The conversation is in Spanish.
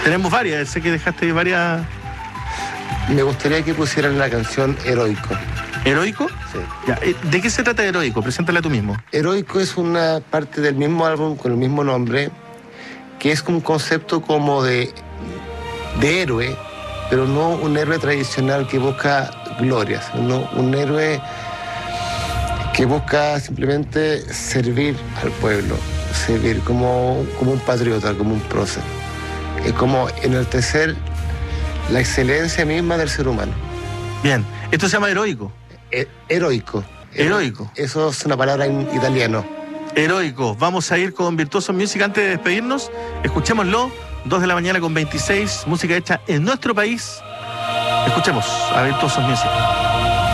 Tenemos varias, sé que dejaste varias. Me gustaría que pusieran la canción Heroico. ¿Heroico? Sí. Ya, ¿de qué se trata Heroico? Preséntala tú mismo. Heroico es una parte del mismo álbum con el mismo nombre, que es un concepto como de héroe, pero no un héroe tradicional que busca glorias, sino un héroe que busca simplemente servir al pueblo, servir como un patriota, como un prócer. Es como enaltecer la excelencia misma del ser humano. Bien, esto se llama Heroico. Heroico. Heroico. Eso es una palabra en italiano. Heroico. Vamos a ir con Virtuoso Music antes de despedirnos. Escuchémoslo. 2 de la mañana con 26. Música hecha en nuestro país. Escuchemos a Virtuoso Music.